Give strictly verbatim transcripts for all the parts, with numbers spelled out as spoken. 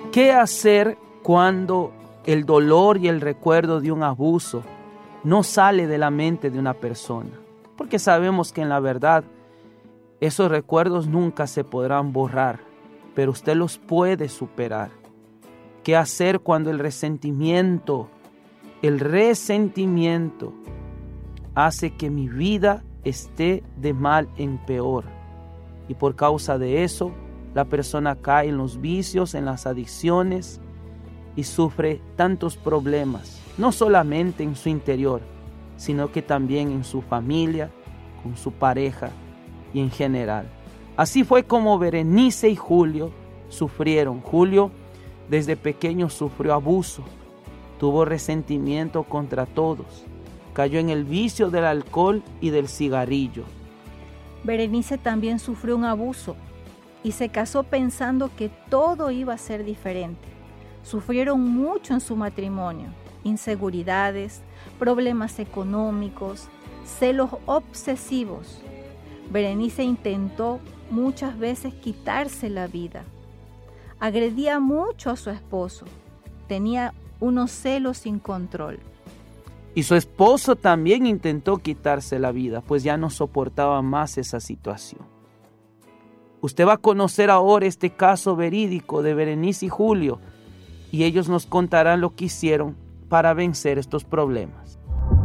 ¿Qué hacer cuando el dolor y el recuerdo de un abuso no sale de la mente de una persona? Porque sabemos que en la verdad esos recuerdos nunca se podrán borrar, pero usted los puede superar. ¿Qué hacer cuando el resentimiento, el resentimiento hace que mi vida esté de mal en peor? Y por causa de eso, la persona cae en los vicios, en las adicciones y sufre tantos problemas, no solamente en su interior, sino que también en su familia, con su pareja y en general. Así fue como Berenice y Julio sufrieron. Julio desde pequeño sufrió abuso, tuvo resentimiento contra todos, cayó en el vicio del alcohol y del cigarrillo. Berenice también sufrió un abuso y se casó pensando que todo iba a ser diferente. Sufrieron mucho en su matrimonio, inseguridades, problemas económicos, celos obsesivos. Berenice intentó muchas veces quitarse la vida. Agredía mucho a su esposo. Tenía unos celos sin control. Y su esposo también intentó quitarse la vida, pues ya no soportaba más esa situación. Usted va a conocer ahora este caso verídico de Berenice y Julio, y ellos nos contarán lo que hicieron para vencer estos problemas.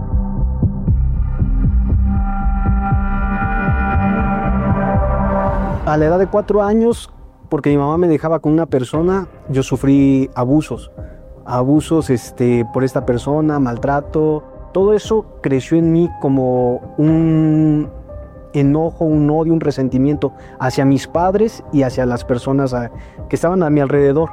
A la edad de cuatro años, porque mi mamá me dejaba con una persona, yo sufrí abusos. Abusos este, por esta persona, maltrato. Todo eso creció en mí como un enojo, un odio, un resentimiento hacia mis padres y hacia las personas que estaban a mi alrededor.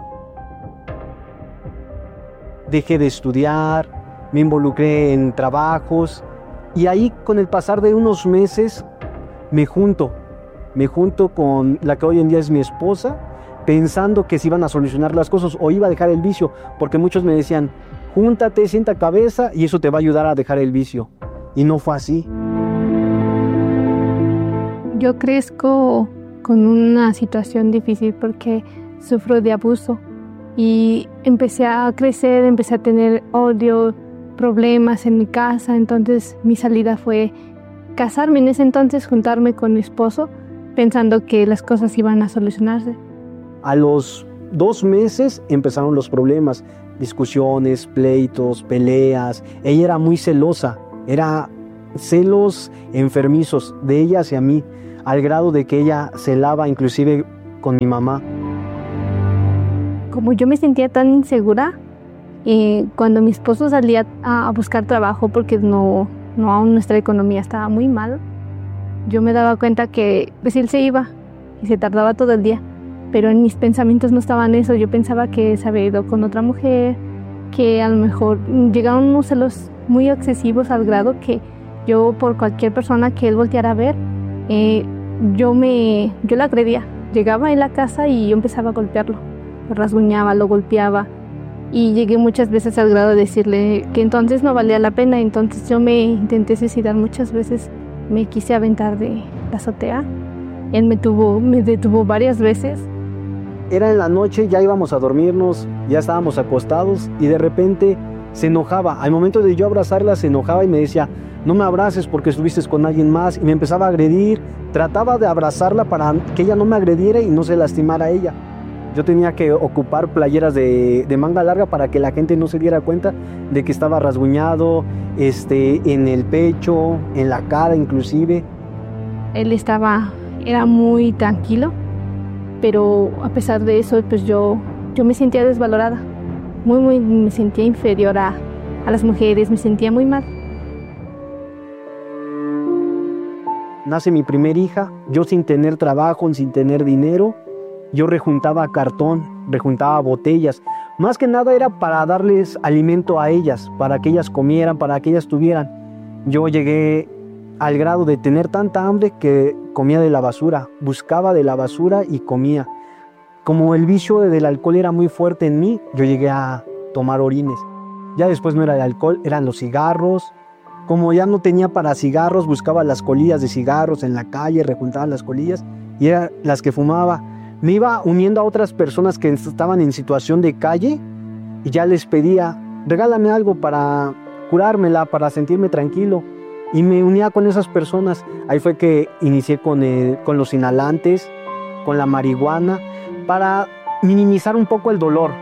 Dejé de estudiar, me involucré en trabajos y ahí con el pasar de unos meses me junto. Me junto con la que hoy en día es mi esposa, pensando que se iban a solucionar las cosas o iba a dejar el vicio, porque muchos me decían, júntate, sienta cabeza y eso te va a ayudar a dejar el vicio. Y no fue así. Yo crezco con una situación difícil porque sufro de abuso y empecé a crecer, empecé a tener odio, problemas en mi casa, entonces mi salida fue casarme en ese entonces, juntarme con mi esposo, pensando que las cosas iban a solucionarse. A los dos meses empezaron los problemas, discusiones, pleitos, peleas. Ella era muy celosa, era celos enfermizos de ella hacia mí, al grado de que ella celaba inclusive con mi mamá. Como yo me sentía tan insegura, eh, cuando mi esposo salía a, a buscar trabajo porque no, no aún nuestra economía estaba muy mal, yo me daba cuenta que pues él se iba y se tardaba todo el día, pero en mis pensamientos no estaban eso. Yo pensaba que se había ido con otra mujer, que a lo mejor llegaron unos celos muy excesivos al grado que yo por cualquier persona que él volteara a ver, eh, yo me yo la agredía. Llegaba en la casa y yo empezaba a golpearlo, lo rasguñaba, lo golpeaba y llegué muchas veces al grado de decirle que entonces no valía la pena. Entonces yo me intenté suicidar muchas veces. Me quise aventar de la azotea. Él me, tuvo, me detuvo varias veces. Era en la noche, ya íbamos a dormirnos, ya estábamos acostados y de repente se enojaba. Al momento de yo abrazarla se enojaba y me decía, no me abraces porque estuviste con alguien más. Y me empezaba a agredir. Trataba de abrazarla para que ella no me agrediera y no se lastimara a ella. Yo tenía que ocupar playeras de, de manga larga para que la gente no se diera cuenta de que estaba rasguñado, este, en el pecho, en la cara inclusive. Él estaba, era muy tranquilo, pero a pesar de eso, pues yo, yo me sentía desvalorada. Muy, muy, me sentía inferior a, a las mujeres, me sentía muy mal. Nace mi primer hija, yo sin tener trabajo, sin tener dinero. Yo rejuntaba cartón, rejuntaba botellas. Más que nada era para darles alimento a ellas, para que ellas comieran, para que ellas tuvieran. Yo llegué al grado de tener tanta hambre que comía de la basura. Buscaba de la basura y comía. Como el vicio del alcohol era muy fuerte en mí, yo llegué a tomar orines. Ya después no era el alcohol, eran los cigarros. Como ya no tenía para cigarros, buscaba las colillas de cigarros en la calle, rejuntaba las colillas y eran las que fumaba. Me iba uniendo a otras personas que estaban en situación de calle y ya les pedía, regálame algo para curármela, para sentirme tranquilo. Y me unía con esas personas. Ahí fue que inicié con, el, con los inhalantes, con la marihuana, para minimizar un poco el dolor.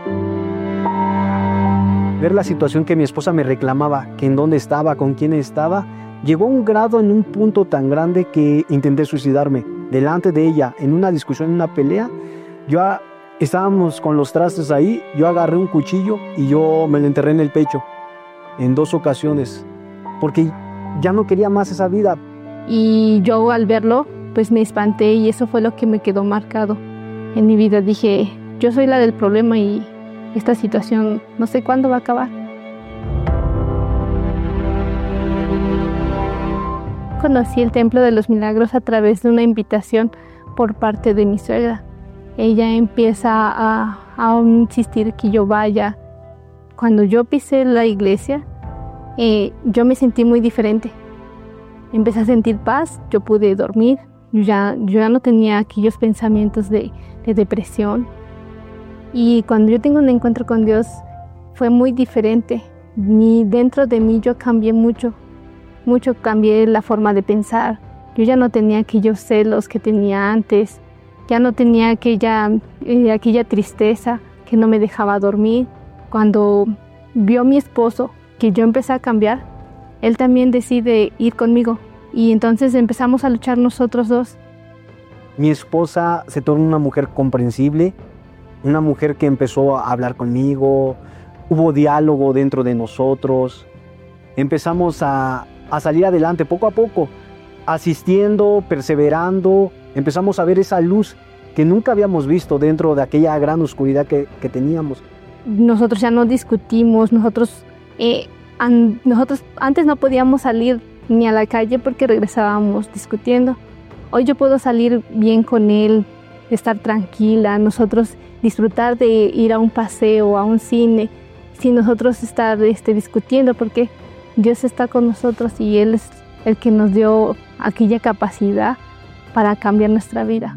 Ver la situación que mi esposa me reclamaba, que en dónde estaba, con quién estaba, llegó a un grado, en un punto tan grande que intenté suicidarme. Delante de ella, en una discusión, en una pelea, yo a, estábamos con los trastes ahí, yo agarré un cuchillo y yo me lo enterré en el pecho en dos ocasiones, porque ya no quería más esa vida. Y yo al verlo, pues me espanté y eso fue lo que me quedó marcado en mi vida. Dije, yo soy la del problema y esta situación no sé cuándo va a acabar. Conocí el Templo de los Milagros a través de una invitación por parte de mi suegra. Ella empieza a, a insistir que yo vaya. Cuando yo pisé la iglesia, eh, yo me sentí muy diferente. Empecé a sentir paz, yo pude dormir, yo ya, yo ya no tenía aquellos pensamientos de, de depresión. Y cuando yo tengo un encuentro con Dios, fue muy diferente. Ni dentro de mí yo cambié mucho. Mucho cambié la forma de pensar. Yo ya no tenía aquellos celos que tenía antes, ya no tenía aquella, eh, aquella tristeza que no me dejaba dormir. Cuando vio mi esposo que yo empecé a cambiar, él también decide ir conmigo y entonces empezamos a luchar nosotros dos. Mi esposa se tornó una mujer comprensible, una mujer que empezó a hablar conmigo, hubo diálogo dentro de nosotros, empezamos a a salir adelante poco a poco, asistiendo, perseverando, empezamos a ver esa luz que nunca habíamos visto dentro de aquella gran oscuridad que, que teníamos. Nosotros ya no discutimos, nosotros, eh, an, nosotros antes no podíamos salir ni a la calle porque regresábamos discutiendo. Hoy yo puedo salir bien con él, estar tranquila, nosotros disfrutar de ir a un paseo, a un cine, sin nosotros estar este, discutiendo, porque Dios está con nosotros y Él es el que nos dio aquella capacidad para cambiar nuestra vida.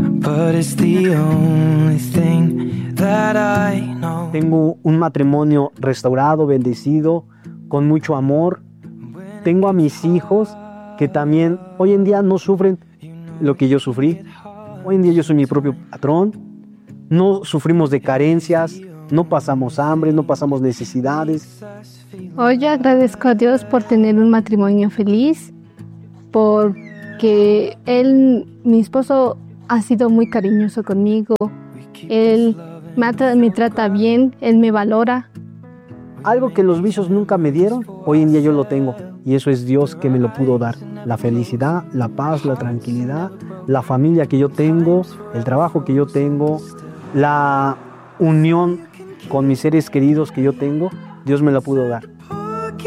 Tengo un matrimonio restaurado, bendecido, con mucho amor. Tengo a mis hijos que también hoy en día no sufren lo que yo sufrí. Hoy en día yo soy mi propio patrón. No sufrimos de carencias, no pasamos hambre, no pasamos necesidades. Hoy yo agradezco a Dios por tener un matrimonio feliz, porque él, mi esposo, ha sido muy cariñoso conmigo. Él me, me trata bien, él me valora. Algo que los vicios nunca me dieron, hoy en día yo lo tengo. Y eso es Dios que me lo pudo dar. La felicidad, la paz, la tranquilidad, la familia que yo tengo, el trabajo que yo tengo, la unión con mis seres queridos que yo tengo, Dios me lo pudo dar.